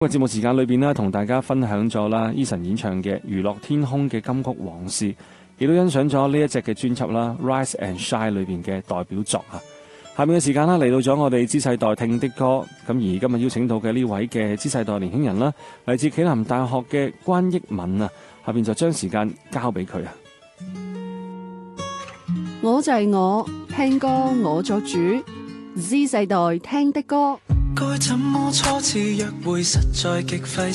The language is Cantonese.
個節目時間裏邊呢，同大家分享咗啦 Eason 演唱嘅《娛樂天空》嘅金曲往事，亦都欣賞咗呢一隻嘅專輯啦《Rise and Shine》裏邊嘅代表作啊。下面嘅時間啦，嚟到咗我哋資世代聽的歌，咁而今日邀請到嘅呢位嘅資世代年輕人啦，嚟自暨南大學嘅關益敏啊，下邊就將時間交俾佢啊。 我就係我，聽歌我作主，資世代聽的歌。 該怎麼初次約會實在極費